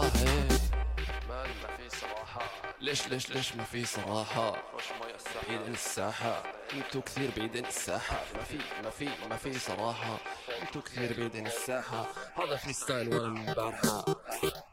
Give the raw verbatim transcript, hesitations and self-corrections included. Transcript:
إيه. مان ما في صراحة. ليش ليش ليش ما في صراحة؟ وش مي الساحة. بعيدين الساحة، انتو كثير بعيدين الساحة. ما في ما في ما في صراحة، انتو كثير بعيدين الساحة. هذا فريستايل ولا من البارحة.